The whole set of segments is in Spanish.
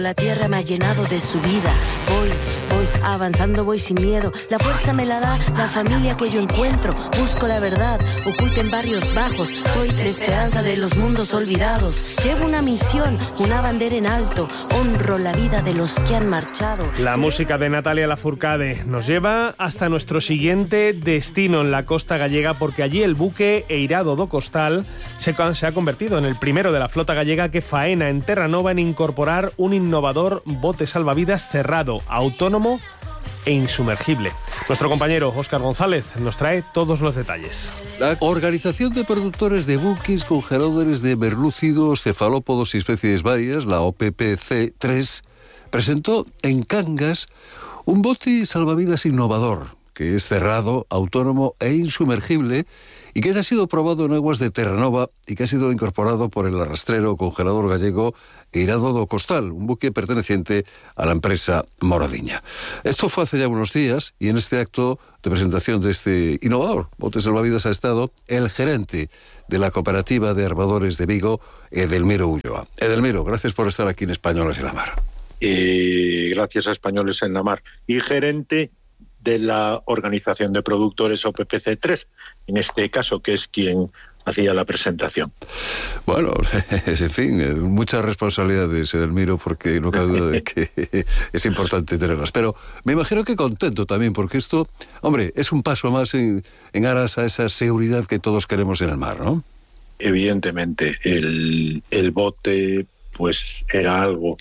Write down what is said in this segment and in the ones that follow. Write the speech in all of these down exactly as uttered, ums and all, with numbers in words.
La tierra me ha llenado de su vida. Voy, voy, avanzando voy sin miedo. La fuerza me la da la familia que yo encuentro. Busco la verdad, oculta en barrios bajos. Soy la esperanza de los mundos olvidados. Llevo una misión, una bandera en alto. Honro la vida de los que han marchado. La música de Natalia Lafourcade nos lleva hasta nuestro siguiente destino en la costa gallega, porque allí el buque Eirado do Costal se, se ha convertido en el primero de la flota gallega que faena en Terranova en incorporar un innovador bote salvavidas cerrado, autónomo e insumergible. Nuestro compañero Óscar González nos trae todos los detalles. La Organización de Productores de Buques Congeladores de Merlúcidos, Cefalópodos y Especies Varias, la O P P C tres, presentó en Cangas un bote salvavidas innovador, que es cerrado, autónomo e insumergible, y que ha sido probado en aguas de Terranova y que ha sido incorporado por el arrastrero congelador gallego Eirado do Costal, un buque perteneciente a la empresa Moradiña. Esto fue hace ya unos días, y en este acto de presentación de este innovador bote salvavidas ha estado el gerente de la Cooperativa de Armadores de Vigo, Edelmiro Ulloa. Edelmiro, gracias por estar aquí en Españoles en la Mar. Eh, gracias a Españoles en la Mar. Y gerente de la Organización de Productores O P P C tres, en este caso, que es quien hacía la presentación. Bueno, en fin, muchas responsabilidades, Edelmiro, porque no cabe duda de que es importante tenerlas. Pero me imagino que contento también, porque esto, hombre, es un paso más en, en aras a esa seguridad que todos queremos en el mar, ¿no? Evidentemente, el, el bote, pues, era algo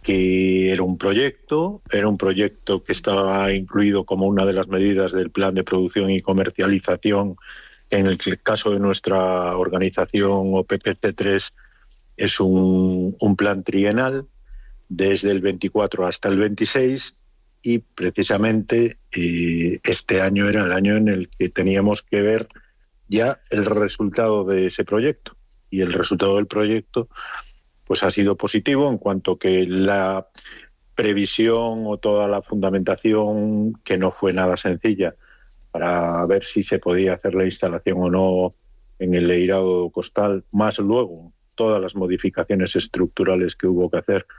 que era un proyecto, era un proyecto que estaba incluido como una de las medidas del plan de producción y comercialización. En el caso de nuestra organización O P P C tres es un, un plan trienal desde el veinticuatro hasta el veintiséis, y precisamente eh, este año era el año en el que teníamos que ver ya el resultado de ese proyecto, y el resultado del proyecto pues ha sido positivo, en cuanto que la previsión o toda la fundamentación, que no fue nada sencilla, para ver si se podía hacer la instalación o no en el Eirado do Costal, más luego todas las modificaciones estructurales que hubo que hacer,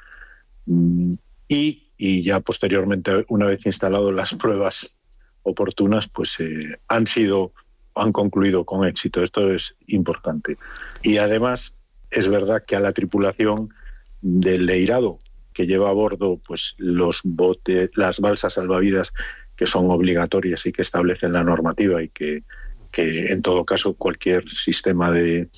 y, y ya posteriormente, una vez instalado las pruebas oportunas, pues eh, han sido, han concluido con éxito. Esto es importante. Y además, es verdad que a la tripulación del Eirado, que lleva a bordo pues los botes, las balsas salvavidas, que son obligatorias y que establecen la normativa, y que, que en todo caso cualquier sistema de,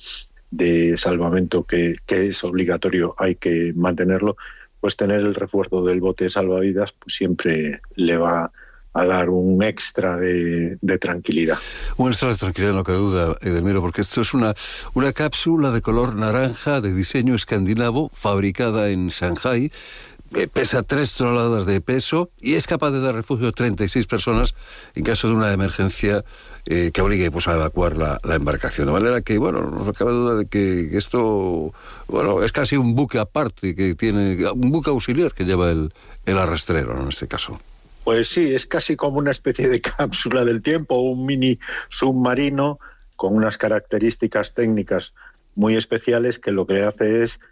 de salvamento que, que es obligatorio hay que mantenerlo, pues tener el refuerzo del bote salvavidas pues siempre le va a dar un extra de, de tranquilidad. Un extra de tranquilidad, no cabe duda, Edelmiro, porque esto es una, una cápsula de color naranja de diseño escandinavo, fabricada en Shanghái, eh, pesa tres toneladas de peso y es capaz de dar refugio a treinta y seis personas en caso de una emergencia eh, que obligue pues, a evacuar la, la embarcación. De manera que, bueno, no cabe duda de que esto, bueno, es casi un buque aparte, que tiene un buque auxiliar que lleva el, el arrastrero, ¿no? En este caso. Pues sí, es casi como una especie de cápsula del tiempo, un mini submarino con unas características técnicas muy especiales, que lo que hace es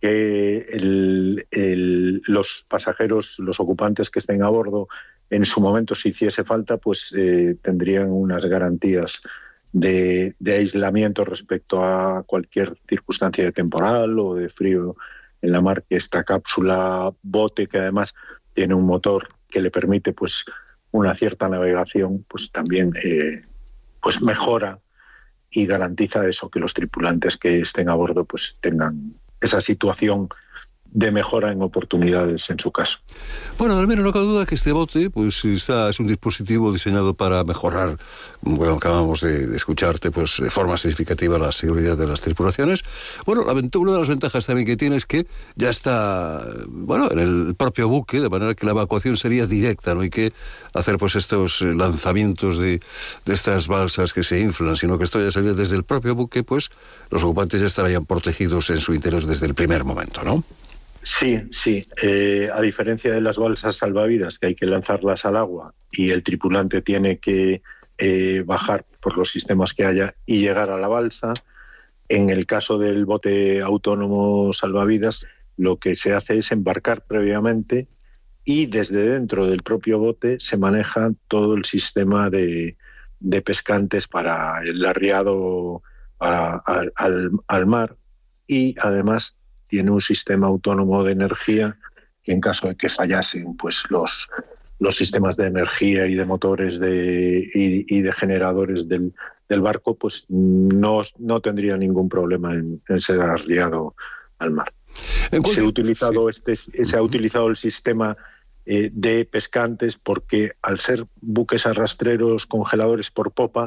que el, el, los pasajeros, los ocupantes que estén a bordo, en su momento, si hiciese falta, pues eh, tendrían unas garantías de, de aislamiento respecto a cualquier circunstancia de temporal o de frío en la mar, que esta cápsula bote, que además tiene un motor que le permite pues una cierta navegación, pues también eh, pues mejora y garantiza eso, que los tripulantes que estén a bordo pues tengan esa situación de mejora en oportunidades en su caso. Bueno, Edelmiro, no cabe duda que este bote pues está, es un dispositivo diseñado para mejorar, bueno, acabamos de, de escucharte, pues de forma significativa la seguridad de las tripulaciones. Bueno, la, una de las ventajas también que tiene es que ya está, bueno, en el propio buque, de manera que la evacuación sería directa, no hay que hacer pues estos lanzamientos de, de estas balsas que se inflan, sino que esto ya sería desde el propio buque, pues los ocupantes ya estarían protegidos en su interior desde el primer momento, ¿no? Sí, sí. Eh, a diferencia de las balsas salvavidas, que hay que lanzarlas al agua y el tripulante tiene que eh, bajar por los sistemas que haya y llegar a la balsa, en el caso del bote autónomo salvavidas lo que se hace es embarcar previamente y desde dentro del propio bote se maneja todo el sistema de, de pescantes para el arriado a, a, al, al mar, y además tiene un sistema autónomo de energía que en caso de que fallasen pues los, los sistemas de energía y de motores de, y, y de generadores del, del barco, pues no, no tendría ningún problema en, en ser arriado al mar. Se ha utilizado, sí. este, se ha utilizado el sistema eh, de pescantes porque al ser buques arrastreros congeladores por popa,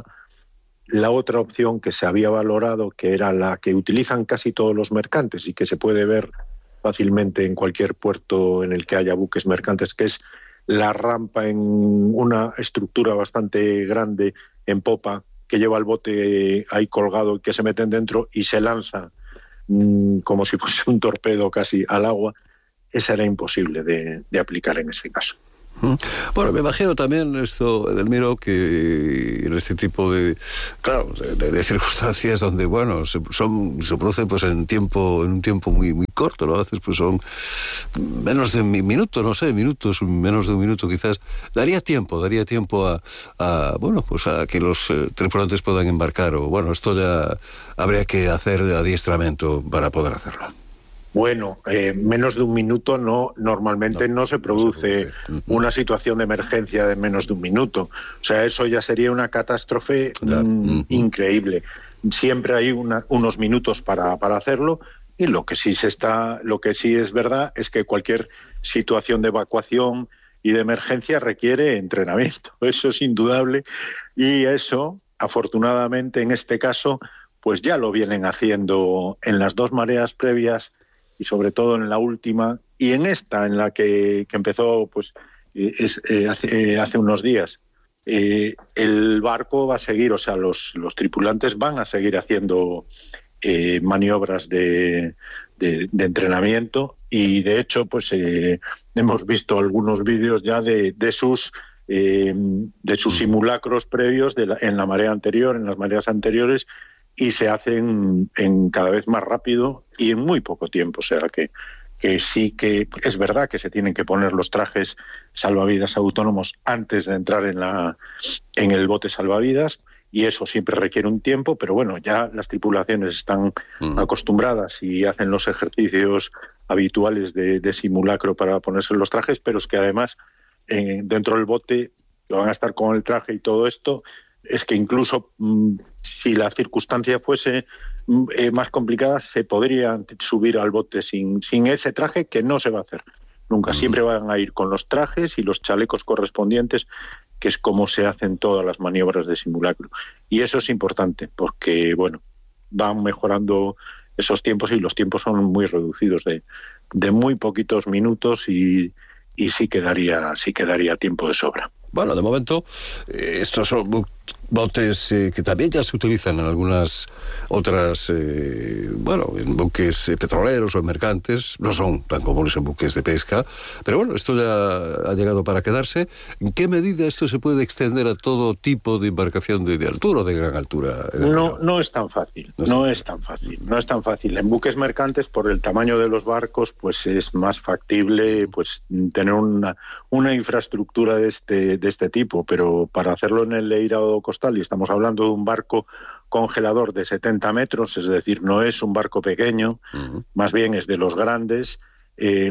la otra opción que se había valorado, que era la que utilizan casi todos los mercantes y que se puede ver fácilmente en cualquier puerto en el que haya buques mercantes, que es la rampa en una estructura bastante grande en popa que lleva el bote ahí colgado y que se meten dentro y se lanza mmm, como si fuese un torpedo casi al agua. Esa era imposible de, de aplicar en ese caso. Bueno, me imagino también esto, Edelmiro, que en este tipo de, claro, de, de circunstancias donde, bueno, se, son, se produce pues en tiempo, en un tiempo muy muy corto, ¿no? A veces pues son menos de un minuto, no sé, minutos, menos de un minuto quizás. Daría tiempo, daría tiempo a, a bueno, pues a que los eh, tripulantes puedan embarcar, o bueno, esto ya habría que hacer adiestramiento para poder hacerlo. Bueno, eh, menos de un minuto no, normalmente no, no se produce, no se produce. Una situación de emergencia de menos de un minuto. O sea, eso ya sería una catástrofe mmm, uh-huh. increíble. Siempre hay una, unos minutos para, para hacerlo, y lo que sí se está, lo que sí es verdad es que cualquier situación de evacuación y de emergencia requiere entrenamiento. Eso es indudable, y eso, afortunadamente, en este caso, pues ya lo vienen haciendo en las dos mareas previas y sobre todo en la última, y en esta, en la que, que empezó pues eh, es, eh, hace, eh, hace unos días. Eh, el barco va a seguir, o sea, los, los tripulantes van a seguir haciendo eh, maniobras de, de, de entrenamiento, y de hecho pues eh, hemos visto algunos vídeos ya de, de sus eh, de sus simulacros previos de la, en la marea anterior, en las mareas anteriores, y se hacen en cada vez más rápido y en muy poco tiempo. O sea que, que sí que es verdad que se tienen que poner los trajes salvavidas autónomos antes de entrar en, la, en el bote salvavidas, y eso siempre requiere un tiempo, pero bueno, ya las tripulaciones están mm. acostumbradas y hacen los ejercicios habituales de, de simulacro para ponerse los trajes, pero es que además eh, dentro del bote van a estar con el traje y todo esto. Es que incluso mmm, si la circunstancia fuese eh, más complicada, se podría subir al bote sin, sin ese traje, que no se va a hacer nunca. Uh-huh. Siempre van a ir con los trajes y los chalecos correspondientes, que es como se hacen todas las maniobras de simulacro. Y eso es importante porque, bueno, van mejorando esos tiempos, y los tiempos son muy reducidos, de, de muy poquitos minutos, y, y sí quedaría, sí quedaría tiempo de sobra. Bueno, de momento, eh, estos son botes eh, que también ya se utilizan en algunas otras, eh, bueno, en buques eh, petroleros o en mercantes. No son tan comunes en buques de pesca, pero bueno, esto ya ha llegado para quedarse. ¿En qué medida esto se puede extender a todo tipo de embarcación de, de altura o de gran altura? No, no es tan fácil, no, no es tan fácil, no es tan fácil. En buques mercantes, por el tamaño de los barcos, pues es más factible pues tener una, una infraestructura de este, de este tipo, pero para hacerlo en el eirado costal, y estamos hablando de un barco congelador de setenta metros, es decir, no es un barco pequeño, uh-huh. más bien es de los grandes. Eh,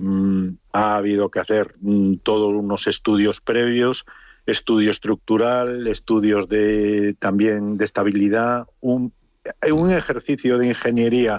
ha habido que hacer mm, todos unos estudios previos, estudio estructural, estudios de también de estabilidad, un, un ejercicio de ingeniería.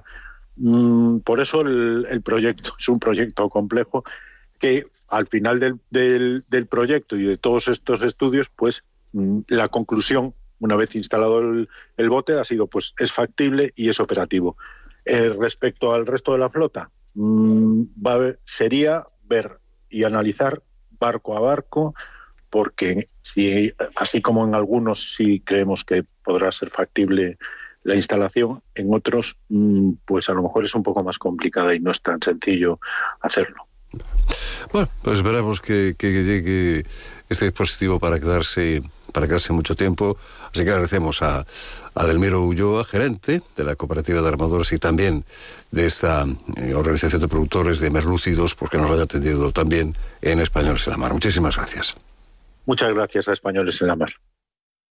Mm, por eso el, el proyecto es un proyecto complejo, que al final del, del, del proyecto y de todos estos estudios, pues mm, la conclusión, una vez instalado el, el bote, ha sido pues es factible y es operativo. Eh, respecto al resto de la flota, mmm, va a ver, sería ver y analizar barco a barco, porque si, así como en algunos sí creemos que podrá ser factible la instalación, en otros mmm, pues a lo mejor es un poco más complicada y no es tan sencillo hacerlo. Bueno, pues esperamos que, que llegue este dispositivo para quedarse para quedarse mucho tiempo. Así que agradecemos a, a Delmiro Ulloa, gerente de la Cooperativa de Armadores y también de esta eh, organización de productores de merlúcidos, porque nos lo haya atendido también en Españoles en la Mar. Muchísimas gracias. Muchas gracias a Españoles en la Mar.